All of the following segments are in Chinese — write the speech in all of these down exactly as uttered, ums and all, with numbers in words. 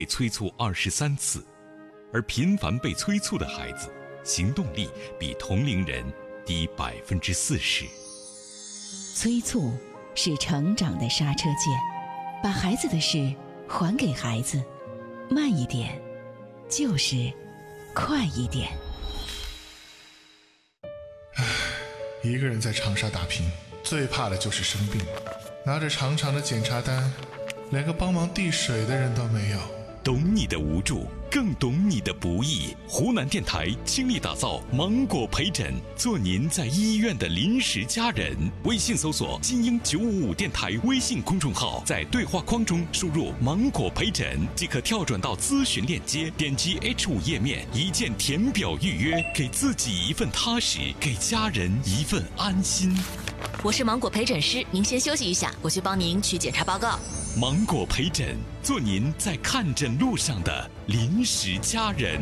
被催促二十三次，而频繁被催促的孩子，行动力比同龄人低百分之四十。 催促是成长的刹车键，把孩子的事还给孩子，慢一点，就是快一点。 唉，一个人在长沙打拼，最怕的就是生病，拿着长长的检查单，连个帮忙递水的人都没有。 懂你的无助，更懂你的不易。湖南电台倾力打造芒果陪诊，做您在医院的临时家人。微信搜索金鹰九五五电台微信公众号，在对话框中输入芒果陪诊，即可跳转到咨询链接，点击 H 五 页面，一键填表预约，给自己一份踏实，给家人一份安心。 我是芒果陪诊师，您先休息一下，我去帮您取检查报告。 芒果陪诊，做您在看诊路上的临时家人。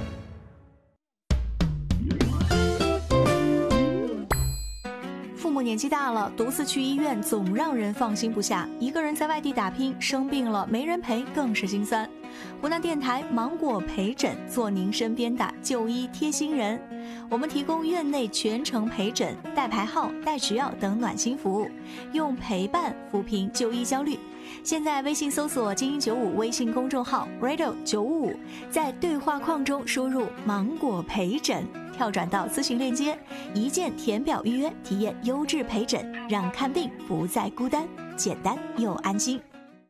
父母年纪大了，独自去医院总让人放心不下，一个人在外地打拼，生病了没人陪更是心酸。湖南电台芒果陪诊，做您身边的就医贴心人。我们提供院内全程陪诊、带牌号、带食药等暖心服务，用陪伴抚平就医焦虑。现在微信搜索金鹰九五微信公众号 radio 九五五，在对话框中输入芒果陪诊，跳转到咨询链接，一键填表预约，体验优质陪诊，让看病不再孤单，简单又安心。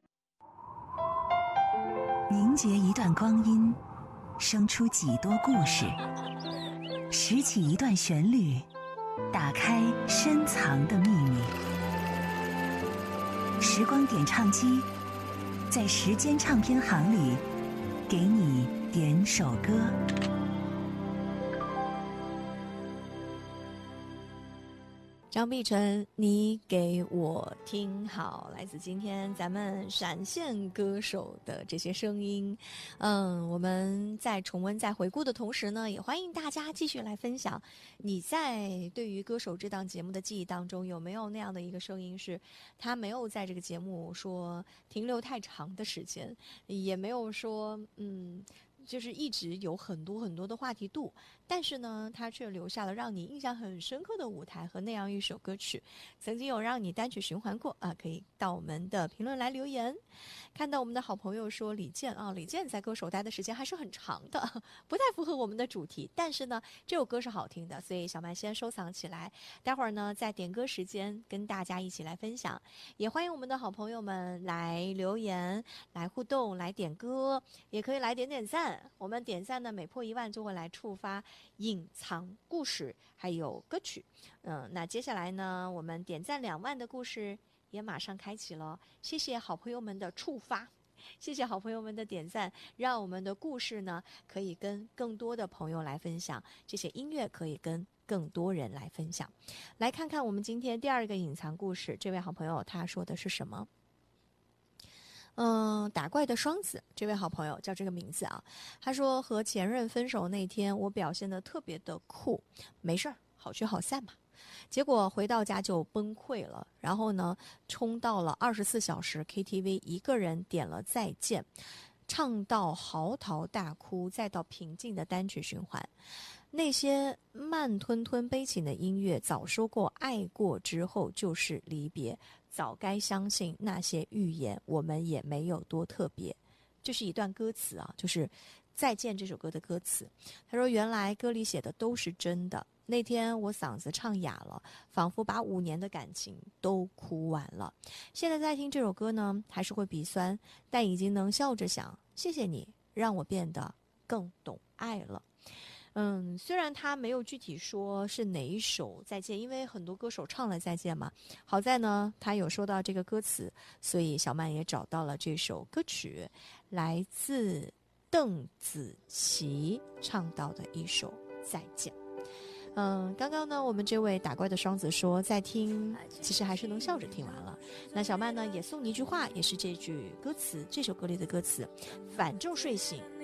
凝结一段光阴，生出几多故事，拾起一段旋律，打开深藏的秘密。时光点唱机，在时间唱片行里，给你点首歌。 张碧晨，你给我听好，来自今天咱们闪现歌手的这些声音。嗯，我们在重温、在回顾的同时呢，也欢迎大家继续来分享，你在对于歌手这档节目的记忆当中，有没有那样的一个声音，是他没有在这个节目说停留太长的时间，也没有说嗯。就是一直有很多很多的话题度，但是呢，它却留下了让你印象很深刻的舞台和那样一首歌曲，曾经有让你单曲循环过啊，可以到我们的评论来留言。看到我们的好朋友说李健啊，李健在歌手待的时间还是很长的，不太符合我们的主题，但是呢，这首歌是好听的，所以小曼先收藏起来，待会儿呢，在点歌时间跟大家一起来分享，也欢迎我们的好朋友们来留言、来互动、来点歌，也可以来点点赞。我们点赞呢，每破一万就会来触发隐藏故事还有歌曲。嗯，那接下来呢，我们点赞两万的故事也马上开启了。谢谢好朋友们的触发，谢谢好朋友们的点赞，让我们的故事呢可以跟更多的朋友来分享，这些音乐可以跟更多人来分享。来看看我们今天第二个隐藏故事，这位好朋友他说的是什么？嗯，打怪的双子这位好朋友叫这个名字啊，他说和前任分手那天，我表现得特别的酷，没事儿，好聚好散嘛。结果回到家就崩溃了，然后呢，冲到了二十四小时 K T V， 一个人点了再见，唱到嚎啕大哭，再到平静的单曲循环。那些慢吞吞悲情的音乐，早说过爱过之后就是离别，早该相信那些预言，我们也没有多特别。这是一段歌词啊，就是再见这首歌的歌词。他说原来歌里写的都是真的，那天我嗓子唱哑了，仿佛把五年的感情都哭完了。现在再听这首歌呢，还是会鼻酸，但已经能笑着想，谢谢你让我变得更懂爱了。嗯，虽然他没有具体说是哪一首再见，因为很多歌手唱了再见嘛。好在呢，他有说到这个歌词，所以小曼也找到了这首歌曲，来自邓紫棋唱到的一首再见。嗯，刚刚呢，我们这位打怪的双子说在听，其实还是能笑着听完了。那小曼呢，也送你一句话，也是这句歌词，这首歌里的歌词：反正睡醒